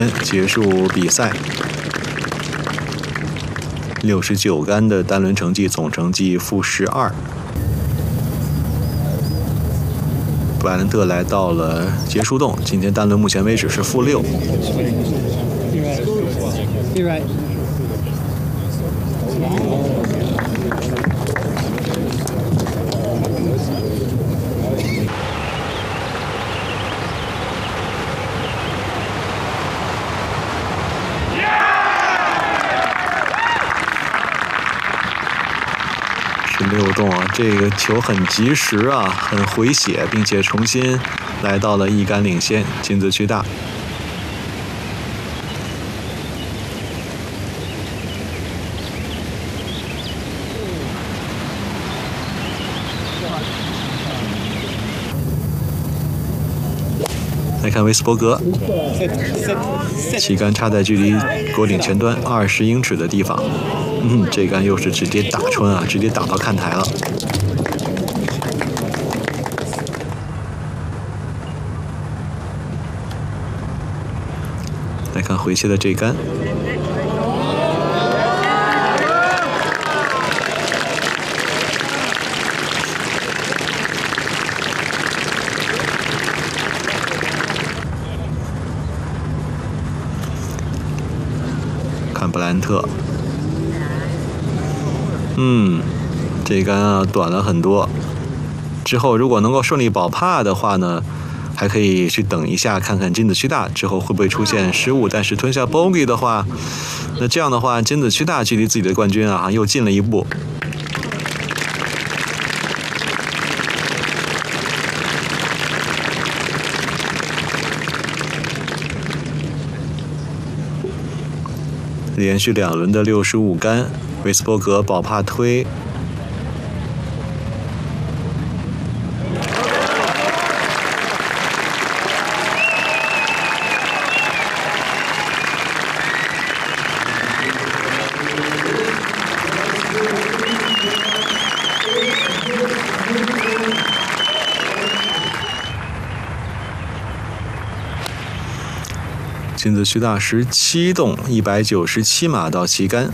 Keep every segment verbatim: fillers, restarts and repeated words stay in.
结束比赛。六十九杆的单轮成绩，总成绩负十二。布莱伦特来到了结束洞，今天单轮目前为止是负六。 You're right. 十六洞啊，这个球很及时啊，很回血，并且重新来到了一杆领先，金子区大。来看威斯伯格，旗杆插在距离果岭前端二十英尺的地方。嗯，这杆又是直接打穿啊，直接打到看台了。来看回切的这杆。看布莱恩特，嗯，这杆啊短了很多。之后如果能够顺利保帕的话呢，还可以去等一下，看看金子区大之后会不会出现失误。但是吞下 bogey 的话，那这样的话，金子区大距离自己的冠军啊又近了一步。连续两轮的六十五杆，威斯伯格保帕推。金子区大十七洞，一百九十七码到旗杆。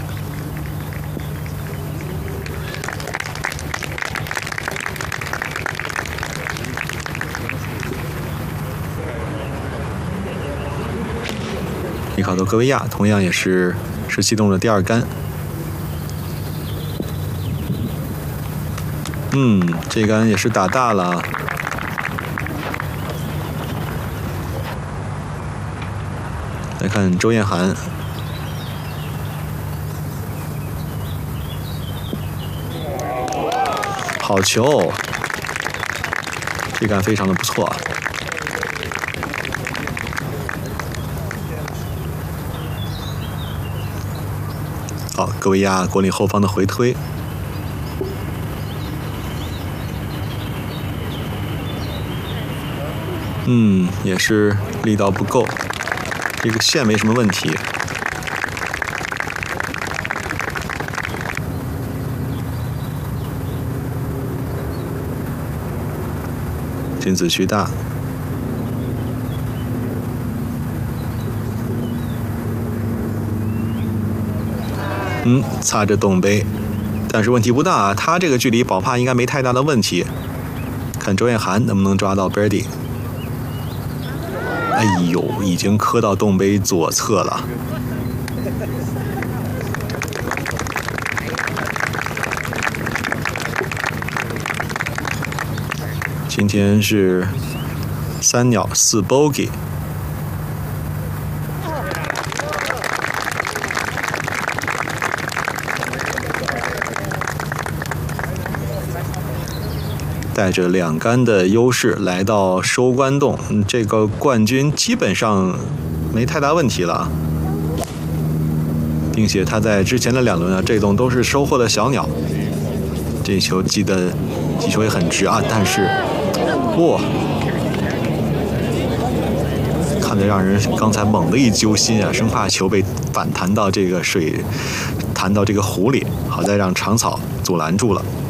尼考多·戈维亚同样也是十七洞的第二杆。嗯，这杆也是打大了。来看周彦涵，好球，这杆非常的不错。好，戈维亚果岭后方的回推。嗯，也是力道不够。这个线没什么问题。金子区大。嗯，擦着洞杯，但是问题不大啊，他这个距离保帕应该没太大的问题。看周彦涵能不能抓到 birdie。哎呦，已经磕到洞杯左侧了。今天是三鸟四 bogey。带着两杆的优势来到收官洞，这个冠军基本上没太大问题了，并且他在之前的两轮啊，这洞都是收获了小鸟。这球击的击球也很直啊，但是哇，看得让人刚才猛地一揪心啊，生怕球被反弹到这个水，弹到这个湖里，好在让长草阻拦住了。